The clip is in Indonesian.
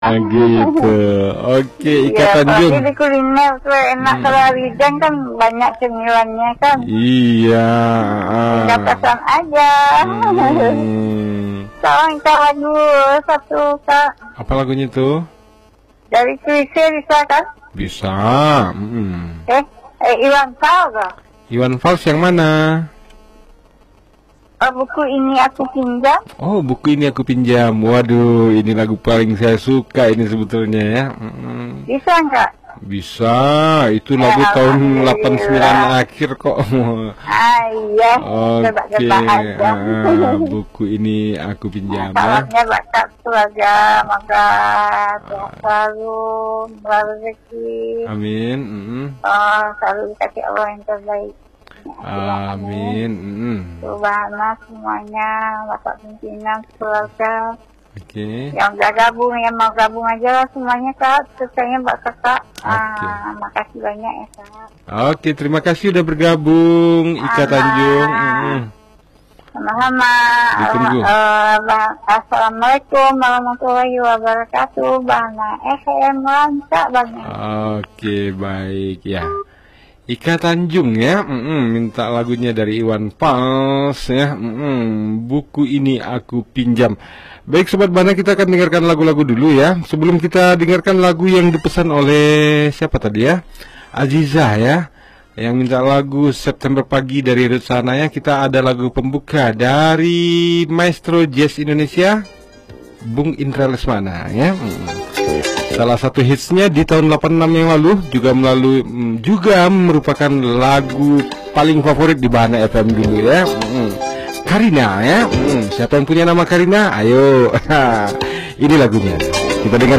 Gitu. Oke, Ika Ya, Tanjung. apalagi di kuliner tuh enak kalau Ridang kan banyak cemilannya kan. Iya. Tinggal pesan aja. Sekarang kita lagu satu Kak. Apa lagunya tuh? Dari Chrisye bisa kan? Bisa. Iwan Fals Kak. Iwan Fals yang mana? Buku ini aku pinjam. Oh, buku ini aku pinjam. Waduh, ini lagu paling saya suka ini sebetulnya ya. Bisa nggak? Bisa, itu lagu tahun 89 akhir kok. Iya, Oke, aja. buku ini aku pinjam ya. Salamnya bakat keluarga, maka selalu rezeki. Amin. Selalu dikasih Allah yang terbaik. Amin. Subhanallah semuanya, bapak pimpinan keluarga. Oke. Yang udah gabung, yang mau gabung aja lah semuanya Kak. Sukanya Mbak Kak. Makasih banyak ya Kak. Oke, terima kasih udah bergabung Ika Tanjung. Sama-sama. Ditunggu. Assalamualaikum warahmatullahi wabarakatuh. Bana FM Lancak banget. Oke, baik ya. Ika Tanjung ya, minta lagunya dari Iwan Fals ya, buku ini aku pinjam. Baik Sobat Bana, kita akan dengarkan lagu-lagu dulu ya. Sebelum kita dengarkan lagu yang dipesan oleh siapa tadi ya, Azizah ya, yang minta lagu September Pagi dari Rutsana ya. Kita ada lagu pembuka dari Maestro Jazz Indonesia, Bung Indra Lesmana ya. Salah satu hitsnya di tahun 86 yang lalu juga merupakan lagu paling favorit di Bana FM dulu ya. Karina ya. Siapa yang punya nama Karina? Ayo. Ini lagunya. Kita dengar.